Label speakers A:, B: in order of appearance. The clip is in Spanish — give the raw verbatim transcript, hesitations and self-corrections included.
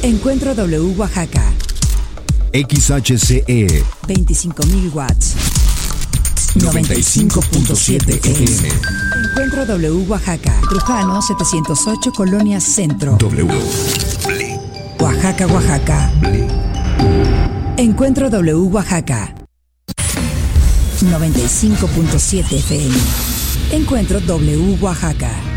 A: Encuentro W Oaxaca.
B: X H C E
A: veinticinco mil watts.
B: noventa y cinco punto siete F M.
A: Encuentro W Oaxaca. Trujano setecientos ocho, Colonia Centro.
B: W.
A: Oaxaca, Oaxaca. Encuentro W Oaxaca. noventa y cinco punto siete F M. Encuentro W Oaxaca.